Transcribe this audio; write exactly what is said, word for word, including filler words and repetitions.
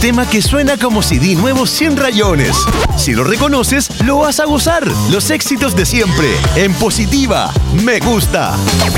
tema que suena como C D nuevo sin rayones. Si lo reconoces, lo vas a gozar. Los éxitos de siempre, en Positiva, me gusta.